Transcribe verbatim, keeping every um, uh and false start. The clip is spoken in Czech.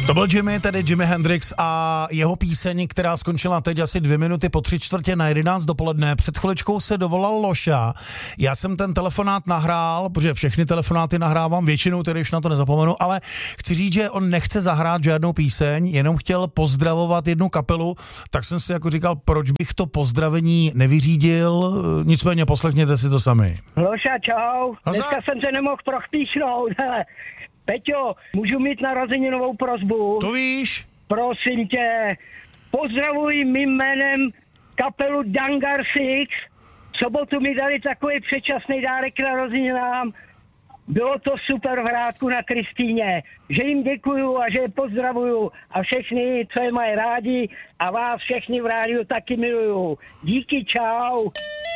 To byl Jimi, tedy Jimi Hendrix a jeho píseň, která skončila teď asi dvě minuty po tři čtvrtě na jedenáct dopoledne. Před chviličkou se dovolal Loša. Já jsem ten telefonát nahrál, protože všechny telefonáty nahrávám, většinou tedy už na to nezapomenu, ale chci říct, že on nechce zahrát žádnou píseň, jenom chtěl pozdravovat jednu kapelu, tak jsem si jako říkal, proč bych to pozdravení nevyřídil, nicméně poslechněte si to sami. Loša, čau. A za... Dneska jsem se nemohl prochpíchnout, hele. Peťo, můžu mít narozeninovou prosbu? To víš? Prosím tě, pozdravuji mým jménem kapelu Dangar Six. V sobotu mi dali takový předčasný dárek k narozeninám. Bylo to super v Hrádku na Kristýně. Že jim děkuju a že je pozdravuju a všechny, co je mají rádi a vás všechny v rádiu taky miluju. Díky, čau.